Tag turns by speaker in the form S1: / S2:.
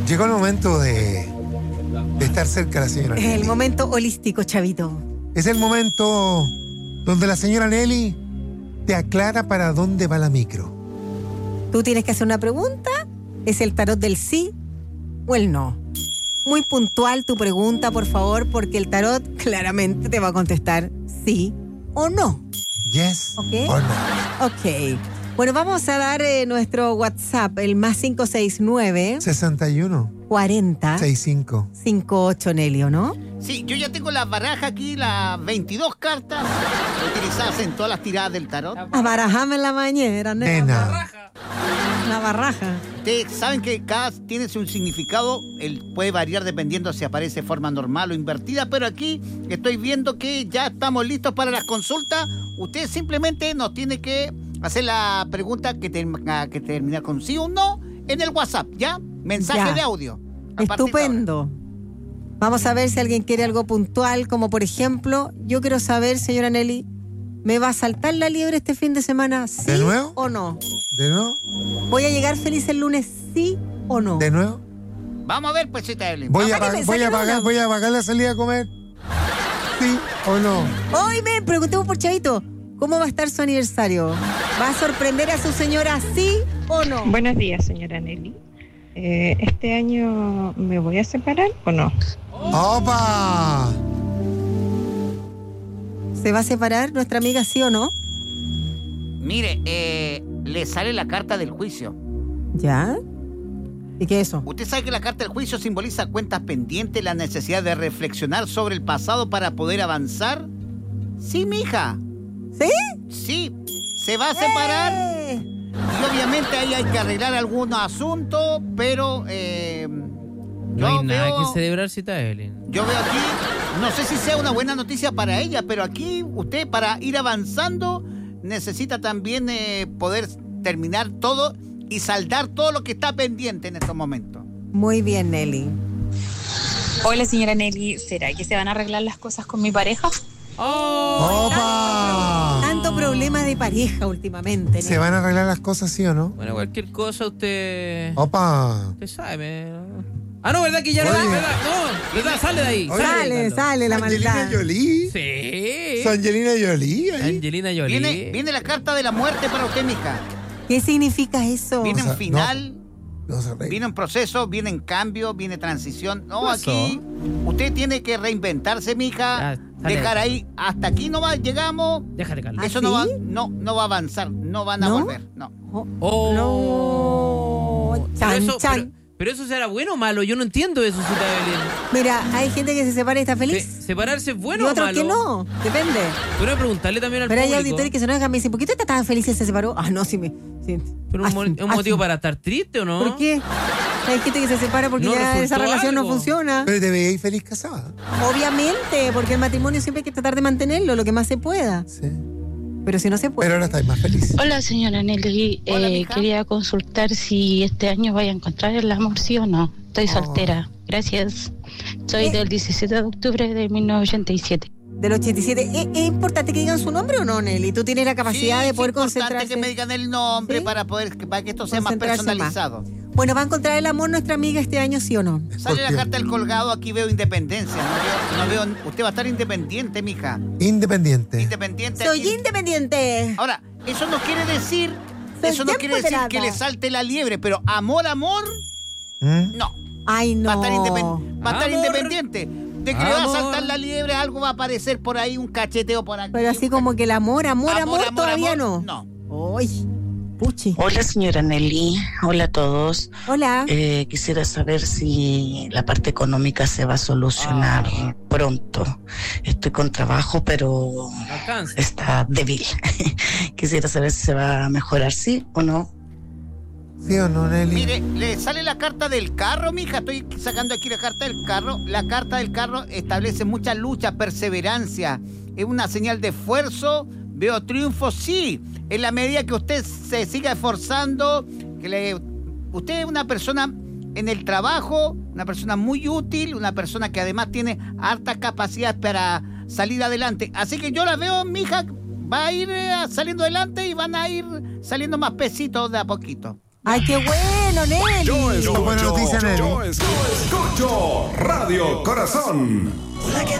S1: Llegó el momento de estar cerca de la señora Nelly.
S2: Es el momento holístico, Chavito.
S1: Es el momento donde la señora Nelly te aclara para dónde va la micro.
S2: Tú tienes que hacer una pregunta. Es el tarot del sí o el no. Muy puntual tu pregunta, por favor, porque el tarot claramente te va a contestar sí o no.
S1: Yes
S2: ¿Ok?
S1: or no.
S2: Ok. Bueno, vamos a dar nuestro WhatsApp, el más 569
S1: 61
S2: 40
S1: 65.
S2: 58, Nelio, ¿no?
S3: Sí, yo ya tengo la baraja aquí, las 22 cartas utilizadas en todas las tiradas del tarot.
S2: A barajame en la mañana,
S1: Nena.
S2: La barraja.
S3: Ustedes saben que cada tiene un significado, puede variar dependiendo si aparece de forma normal o invertida, pero aquí estoy viendo que ya estamos listos para las consultas. Usted simplemente nos tiene que hacer la pregunta que tenga que terminar con sí o no en el WhatsApp, ¿ya? Mensaje
S2: Ya.
S3: de audio. a partir de
S2: Estupendo. Vamos a ver si alguien quiere algo puntual, como por ejemplo, yo quiero saber, señora Nelly, ¿me va a saltar la liebre este fin de semana? ¿Sí
S1: ¿De nuevo?
S2: o no?
S1: ¿De nuevo?
S2: ¿Voy a llegar feliz el lunes? ¿Sí o no?
S1: ¿De nuevo?
S3: ahora. Vamos a ver, pues, cita Evelyn.
S1: Voy a
S2: Sáqueme, sáqueme una.
S1: voy a pagar la salida a comer. ¿Sí o no?
S2: Hoy me preguntemos por Chavito, ¿cómo va a estar su aniversario? ¿Va a sorprender a su señora, sí o no?
S4: Buenos días, señora Nelly. ¿Este año me voy a separar o no?
S1: ¡Opa!
S2: ¿Se va a separar nuestra amiga, sí o no?
S3: Mire, le sale la carta del juicio.
S2: ¿Ya? ¿Y qué es eso?
S3: Usted sabe que la carta del juicio simboliza cuentas pendientes, la necesidad de reflexionar sobre el pasado para poder avanzar. Sí, mija.
S2: ¿Sí?
S3: Sí, se va a separar. Y obviamente ahí hay que arreglar algunos asuntos, pero
S5: No hay nada que celebrar, cita Evelyn.
S3: yo veo aquí, no sé si sea una buena noticia para ella, pero aquí usted para ir avanzando necesita también poder terminar todo y saldar todo lo que está pendiente en estos momentos.
S2: Muy bien, Nelly.
S6: Hola, señora Nelly. ¿Será que se van a arreglar las cosas con mi pareja?
S1: ¡Opa!
S2: Tanto problema de pareja últimamente,
S1: ¿Se
S2: Nelly.
S1: van a arreglar las cosas, sí o no?
S5: Bueno, cualquier cosa usted...
S1: ¡Opa!
S5: Usted sabe, Ah, no, ¿verdad que ya no?
S1: Oye.
S5: ¿Verdad? No, ¿verdad? Sale de ahí.
S1: Oye.
S2: Sale la
S1: Angelina
S2: maldad.
S1: Jolie.
S5: Sí.
S1: ¿Es Angelina Jolie ahí?
S5: Angelina Jolie.
S3: Viene la carta de la muerte para usted, mija.
S2: ¿Qué significa eso?
S3: Viene
S1: O sea,
S3: un final,
S1: No se arregla.
S3: viene un proceso, viene en cambio, viene transición. No,
S5: ¿Qué pasó?
S3: aquí usted tiene que reinventarse, mija.
S5: Ya, sale.
S3: Dejar ahí, hasta aquí no va, llegamos.
S5: Déjate, Carlos.
S2: ¿Ah,
S3: Eso
S2: sí?
S3: no va a avanzar, no van a
S2: ¿No?
S3: volver, no.
S5: Oh.
S2: No.
S5: Pero
S2: Chan,
S5: eso,
S2: chan.
S5: pero eso será bueno o malo. Yo no entiendo eso, cita Evelyn.
S2: Mira, hay gente que se separa y está feliz.
S5: ¿Separarse es
S2: Y
S5: bueno o
S2: otros
S5: malo?
S2: que no. Depende.
S5: Pero preguntarle también al
S2: Pero hay
S5: público.
S2: auditores que se enojan y me dicen, ¿por qué tú estás tan feliz y se separó? Ah, no, sí me... Sí.
S5: ¿Pero un motivo para estar triste o no?
S2: ¿Por qué? Hay gente que se separa porque
S5: No
S2: ya
S5: resultó
S2: esa relación no
S5: algo.
S2: funciona.
S1: Pero te veías feliz casada.
S2: Obviamente, porque el matrimonio siempre hay que tratar de mantenerlo lo que más se pueda.
S1: Sí.
S2: Pero si no se puede...
S1: Pero ahora estás más feliz.
S6: Hola, señora Nelly.
S3: Hola, mija.
S6: Quería consultar si este año voy a encontrar el amor, sí o no. Estoy soltera. Gracias. Soy del 17 de octubre de 1987.
S2: Del 87. ¿Es importante que digan su nombre o no, Nelly? Tú tienes la capacidad
S3: Sí,
S2: de poder
S3: es importante
S2: concentrarse.
S3: que me digan el nombre
S2: ¿Sí?
S3: para que esto sea más
S2: Concentrarse
S3: personalizado.
S2: Bueno, ¿va a encontrar el amor nuestra amiga este año, sí o no?
S3: Sale la
S1: Escorpión.
S3: carta del colgado, aquí veo independencia. No veo, usted va a estar independiente, mija.
S1: Independiente.
S3: Independiente.
S2: Soy
S3: aquí.
S2: independiente.
S3: Ahora, eso no quiere decir,
S2: Soy
S3: eso no quiere decir
S2: empoderada.
S3: que le salte la liebre, pero amor,
S1: ¿Mm?
S3: no.
S2: Ay, no.
S3: Va a estar
S5: Amor.
S3: independiente. De que le va a
S5: Amor.
S3: saltar la liebre, algo va a aparecer por ahí, un cacheteo por aquí.
S2: Pero así como que el amor, todavía
S3: amor,
S2: no. Uy, puchi.
S7: Hola, señora Nelly. Hola a todos.
S2: Hola.
S7: Quisiera saber si la parte económica se va a solucionar pronto. Estoy con trabajo, pero
S5: No alcanza.
S7: está débil. Quisiera saber si se va a mejorar, sí o no.
S1: ¿Sí o no, Nelly?
S3: Mire, le sale la carta del carro, mija. Estoy sacando aquí la carta del carro. La carta del carro establece mucha lucha, perseverancia. Es una señal de esfuerzo. Veo triunfo, sí. En la medida que usted se siga esforzando, usted es una persona en el trabajo, una persona muy útil, una persona que además tiene hartas capacidades para salir adelante. Así que yo la veo, mija, va a ir saliendo adelante y van a ir saliendo más pesitos de a poquito.
S2: ¡Ay, qué bueno, Nelly!
S8: Yo
S1: Buena noticia, Nelly.
S8: escucho Radio Corazón.